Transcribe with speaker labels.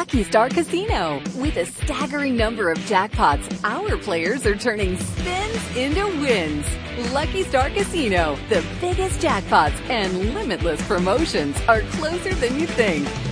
Speaker 1: Lucky Star Casino. With a staggering number of jackpots, our players are turning spins into wins. Lucky Star Casino, the biggest jackpots and limitless promotions are closer than you think.